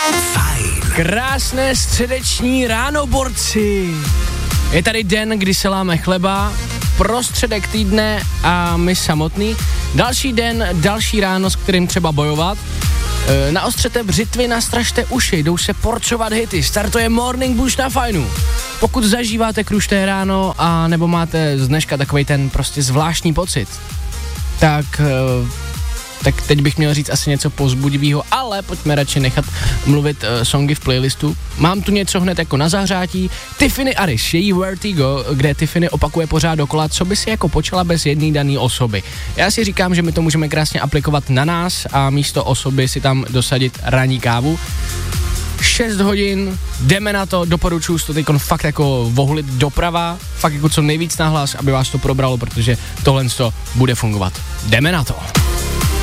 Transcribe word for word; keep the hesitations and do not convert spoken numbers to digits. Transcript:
Fajn. Krásné středeční ráno, borci. Je tady den, kdy se láme chleba, prostředek týdne a my samotný. Další den, další ráno, s kterým třeba bojovat. E, naostřete břitvy, nastražte uši, jdou se porcovat hity, startuje Morning Boost na Fajnu. Pokud zažíváte krušté ráno a nebo máte z dneška takovej ten prostě zvláštní pocit, tak... E, tak teď bych měl říct asi něco povzbudivého, ale pojďme radši nechat mluvit uh, songy v playlistu. Mám tu něco hned jako na zahřátí. Tiffany Arish, její Vertigo, kde Tiffany opakuje pořád dokola, co by si jako počala bez jedné dané osoby. Já si říkám, že my to můžeme krásně aplikovat na nás a místo osoby si tam dosadit ranní kávu. šest hodin, jdeme na to, doporučuji to teď fakt jako vohlit doprava, fakt jako co nejvíc nahlas, aby vás to probralo, protože tohle to bude fungovat. Jdeme na to.